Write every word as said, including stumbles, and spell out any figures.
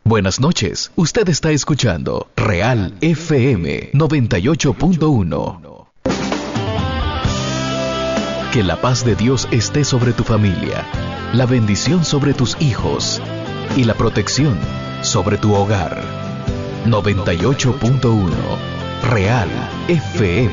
Buenas noches, usted está escuchando Real F M noventa y ocho punto uno. Que la paz de Dios esté sobre tu familia, la bendición sobre tus hijos y la protección sobre tu hogar. noventa y ocho punto uno Real F M.